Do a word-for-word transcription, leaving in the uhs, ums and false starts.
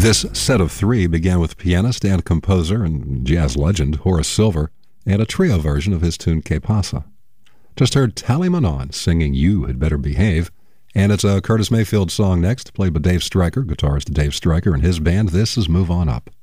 This set of three began with pianist and composer and jazz legend Horace Silver and a trio version of his tune Que Pasa. Just heard Tally Manon singing You Had Better Behave, and it's a Curtis Mayfield song next, played by Dave Stryker, guitarist Dave Stryker and his band. This is Move On Up.